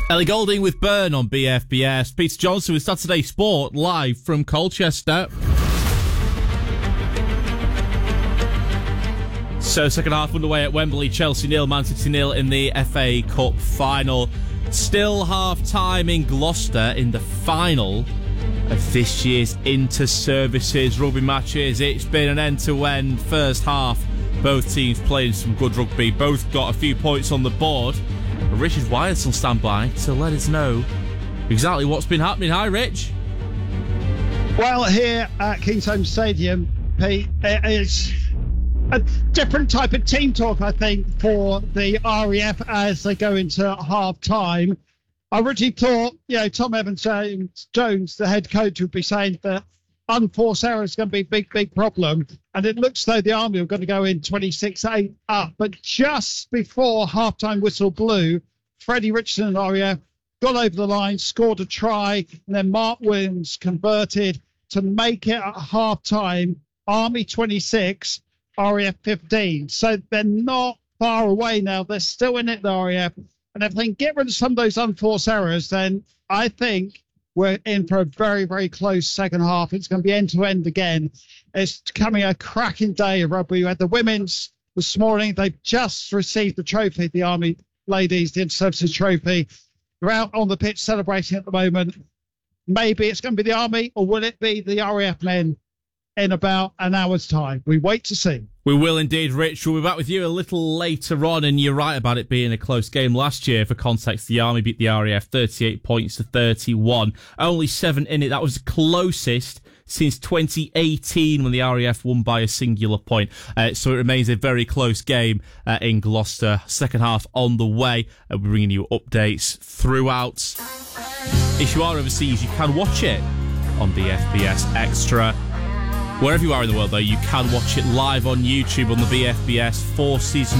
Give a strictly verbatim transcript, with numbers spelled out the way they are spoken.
Ellie Goulding with Burn on B F B S. Peter Johnson with Saturday Sport live from Colchester. So, second half underway at Wembley. Chelsea nil, Man City nil in the F A Cup final. Still half-time in Gloucester in the final of this year's inter-services rugby matches. It's been an end-to-end first half. Both teams playing some good rugby. Both got a few points on the board. Richard Wyatt's on standby to let us know exactly what's been happening. Hi, Rich. Well, here at Kingsholm Stadium, Pete, it is a different type of team talk, I think, for the R A F as they go into half-time. I originally thought, you know, Tom Evans Jones, the head coach, would be saying that unforced error is going to be a big, big problem. And it looks though the Army are going to go in twenty-six eight up. But just before half-time whistle blew, Freddie Richardson and R A F got over the line, scored a try, and then Mark Williams converted to make it at half-time. Army twenty-six, R A F fifteen. So they're not far away now. They're still in it, the R A F. And if they can get rid of some of those unforced errors, then I think we're in for a very, very close second half. It's going to be end-to-end again. It's coming a cracking day of rugby. We had the women's this morning. They've just received the trophy, the Army ladies, the Inter-Services trophy. They're out on the pitch celebrating at the moment. Maybe it's going to be the Army, or will it be the R A F men in about an hour's time? We wait to see. We will indeed, Rich. We'll be back with you a little later on, and you're right about it being a close game. Last year, for context, the Army beat the R A F thirty-eight points to thirty-one. Only seven in it. That was the closest since twenty eighteen when the R A F won by a singular point. Uh, so it remains a very close game uh, in Gloucester. Second half on the way. Uh, we're bringing you updates throughout. If you are overseas, you can watch it on B F B S Extra. Wherever you are in the world, though, you can watch it live on YouTube on the B F B S Four Seasons